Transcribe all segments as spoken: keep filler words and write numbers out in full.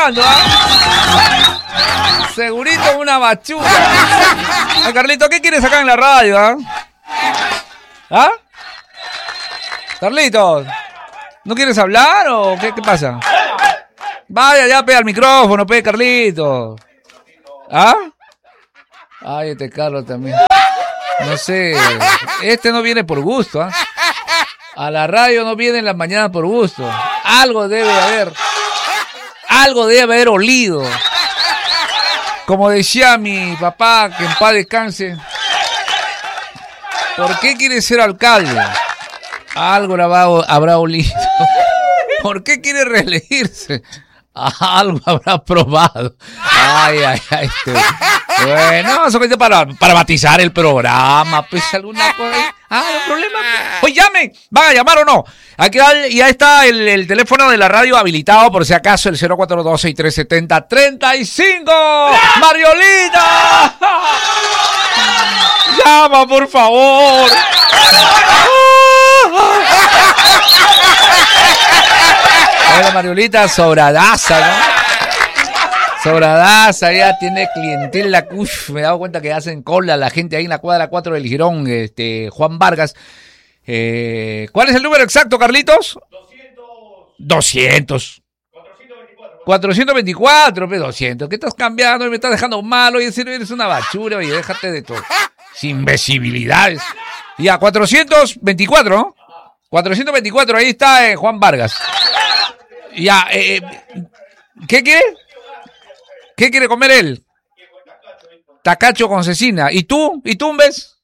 escuchando, ¿ah? Segurito una bachura. Ay, Carlito, ¿qué quieres acá en la radio, ah? ¿Ah? Carlitos, ¿no quieres hablar o qué, qué pasa? Vaya, ya pega el micrófono, pega Carlitos. ¿Ah? Ay, este Carlos también. No sé, este no viene por gusto, ¿ah? A la radio no viene en las mañanas por gusto. Algo debe haber. Algo debe haber olido. Como decía mi papá, que en paz descanse. ¿Por qué quiere ser alcalde? Algo habrá olido. ¿Por qué quiere reelegirse? Algo habrá probado. Ay, ay, ay. Este... Bueno, eso es para, para batizar el programa. Pues alguna cosa. Ah, no hay problema. Pues llamen. ¿Van a llamar o no? Aquí ya está el, el teléfono de la radio habilitado, por si acaso, el cero cuatro dos seis tres siete cero tres cinco. ¡Mariolita! Llama, por favor. Hola, Mariolita, sobradaza, ¿no? Sobradaza, ya tiene clientela. Uf, me he dado cuenta que hacen cola la gente ahí en la cuadra cuatro del Girón, este, Juan Vargas. Eh, ¿Cuál es el número exacto, Carlitos? doscientos. doscientos. cuatrocientos veinticuatro, pero doscientos. ¿Qué estás cambiando? Me estás dejando malo. Oye, eres una bachura. Oye, déjate de todo. Sin visibilidades. Ya, cuatrocientos veinticuatro, ¿no? cuatrocientos veinticuatro, ahí está eh, Juan Vargas. Ya, eh, ¿qué quiere? ¿Qué quiere comer él? Tacacho con cecina. ¿Y tú? ¿Y tú, ves?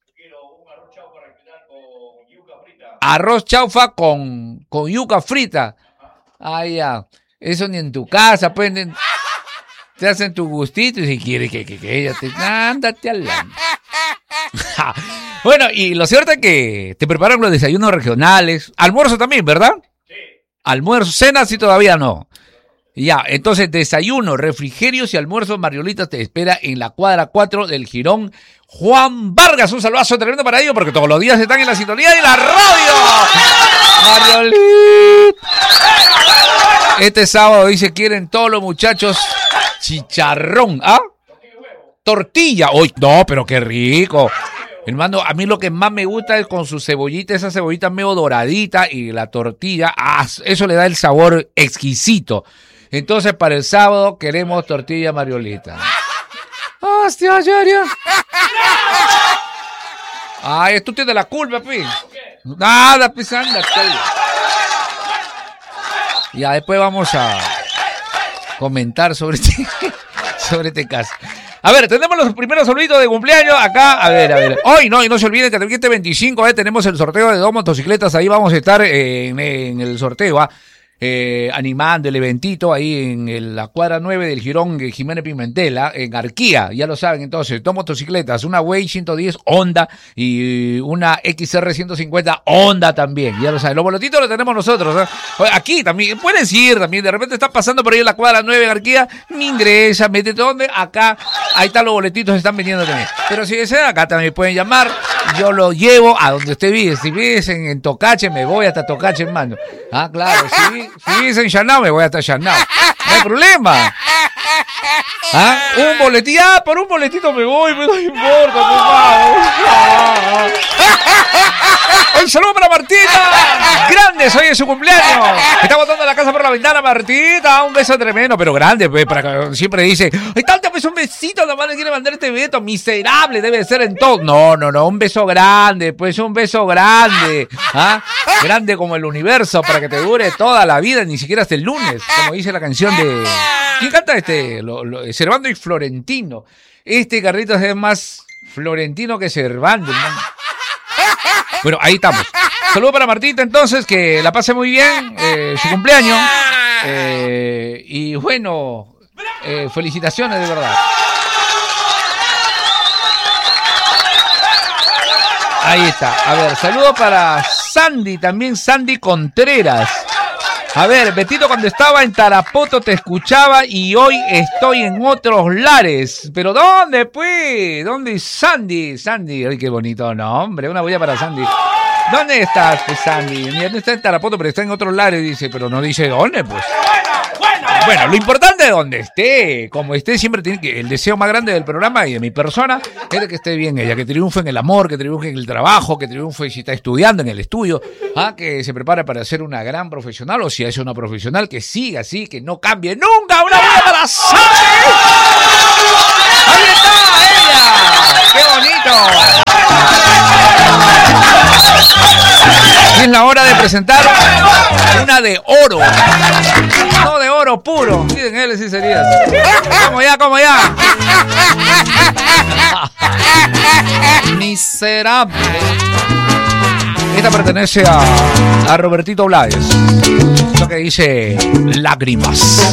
Arroz chaufa con, con yuca frita. Ah, ya. Eso ni en tu casa, pues. Ni... Te hacen tu gustito y si quieres que, que, que ella te... Ándate al lado. Bueno, y lo cierto es que te preparan los desayunos regionales. Almuerzo también, ¿verdad? Sí. Almuerzo, cena sí todavía no. Ya, entonces desayuno, refrigerios y almuerzos, Mariolita te espera en la cuadra cuatro del Girón. Juan Vargas, un saludazo tremendo para ellos porque todos los días están en la sintonía de la radio. Mariolita. Este sábado dice quieren todos los muchachos chicharrón, ¿ah? Tortilla. Uy, no, pero qué rico. Hermano, a mí lo que más me gusta es con su cebollita, esa cebollita medio doradita y la tortilla. Ah, eso le da el sabor exquisito. Entonces, para el sábado queremos tortilla Mariolita. ¡Hostia, Yaria! Ay, tú tienes la culpa, pi. Nada, pues, anda. Ya, después vamos a comentar sobre este, sobre este caso. A ver, tenemos los primeros saluditos de cumpleaños acá. A ver, a ver. Hoy no, y no se olviden que este veinticinco eh, tenemos el sorteo de dos motocicletas. Ahí vamos a estar eh, en, en el sorteo, ¿ah? Eh, animando el eventito ahí en el, la cuadra nueve del Girón de Jiménez Pimentel, en Arquía, ya lo saben. Entonces, dos motocicletas, una Way ciento diez Honda y una X R ciento cincuenta Honda también, ya lo saben. Los boletitos los tenemos nosotros, ¿eh? Aquí también, puedes ir también, de repente estás pasando por ahí en la cuadra nueve en Arquía, me ingresa, métete donde, acá, ahí están los boletitos, se están vendiendo también. Pero si desean, acá también pueden llamar, yo lo llevo a donde usted vive. Si vives en, en Tocache, me voy hasta Tocache, hermano. Ah, claro, sí. Si vives en Chanao, me voy hasta Chanao. No hay problema. ¿Ah? Un boletito. Ah, por un boletito me voy, pero no importa, por favor. Un saludo para Martita. Grande, hoy es su cumpleaños. Está botando la casa por la ventana, Martita. Un beso tremendo, pero grande, pues, para que siempre dice, ay, tanto, pues un besito, nomás le quiere mandar este beso. Miserable debe ser en todo. No, no, no, un beso grande, pues un beso grande. ¿Ah? Grande como el universo, para que te dure toda la vida, ni siquiera hasta el lunes, como dice la canción de... ¿Quién canta este? Lo, lo, Servando y Florentino. Este Carlitos es más florentino que Cervantes, ¿no? Bueno, ahí estamos. Saludos para Martita, entonces, que la pase muy bien, eh, su cumpleaños. Eh, y bueno, eh, felicitaciones de verdad. Ahí está. A ver, saludo para Sandy, también Sandy Contreras. A ver, Betito, cuando estaba en Tarapoto te escuchaba y hoy estoy en otros lares. ¿Pero dónde, pues? ¿Dónde es Sandy? Sandy, ay, qué bonito nombre. Una bulla para Sandy. ¿Dónde estás, pues, Sandy? No está en Tarapoto, pero está en otros lares, dice. Pero no dice dónde, pues. Bueno, lo importante es donde esté, como esté, siempre tiene que, el deseo más grande del programa y de mi persona es de que esté bien ella, que triunfe en el amor, que triunfe en el trabajo, que triunfe si está estudiando en el estudio, ¿ah? Que se prepare para ser una gran profesional, o si es una profesional, que siga así, que no cambie nunca. ¡Una buena para Sami! ¡Ahí está ella! ¡Qué bonito! Y es la hora de presentar una de oro. No de oro puro. Miren, él sí sería. Como ya, como ya. Miserable. Esta pertenece a, a Robertito Blades. Lo que dice Lágrimas.